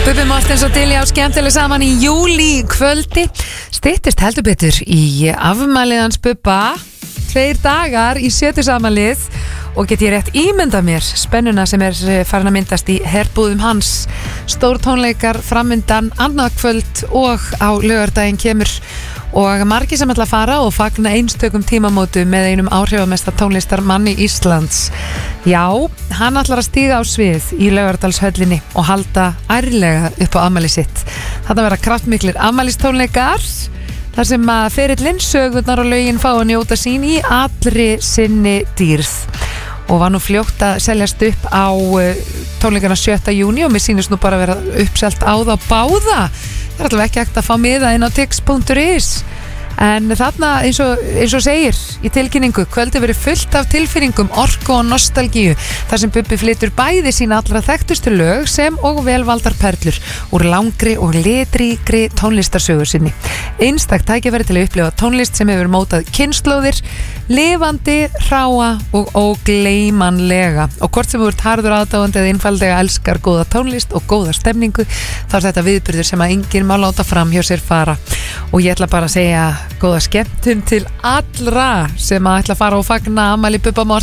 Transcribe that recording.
Bubbi Mortens og Dilja á skemmtileg saman í júlí kvöldi. Styttist heldur betur í afmæliðans Bubba. 2 dagar í 70 afmælið og get ég rétt ímynda mér spennuna sem farin að myndast í herbúðum hans. Stór tónleikar framundan annað kvöld og á laugardaginn kemur og margir sem ætla að fara og fagna einstökum tímamótum með einum áhrifamesta tónlistarmanni Íslands. Já, hann ætlar að stíga á svið í Laugardalshöllinni og halda ærlega upp á afmæli sitt. Þetta verða kraftmiklir afmælistónleikar þar sem að ferillinn, sögurnar og lögin fá að njóta sín í allri sinni dýrð. Og var nú fljótt að seljast upp á tónleikana 7. júní og mér sýnist nú bara að vera uppselt á þá báða. Það er allavega ekki hægt að fá miða inn á tix.is. En þarna eins og segir í tilkynningu, kvöldi verið fullt af tilfinningum, orku og nostalgíu þar sem Bubbi flytur bæði sína allra þekktustu lög sem og velvaldar perlur úr langri og litríkri tónlistarsögur sinni. Einstakt tækifæri til að upplifa tónlist sem hefur mótað kynslóðir, lifandi, hráa og ógleymanlega. Og hvort sem þú ert harður aðdáandi eða einfaldlega elskar góða tónlist og góða stemningu, þá er þetta viðburður sem að enginn má láta fram hjá sér fara. Og ég ætla bara að segja góða skemmtun til allra sem að ætla að fara og fagna afmæli Bubba Mortens.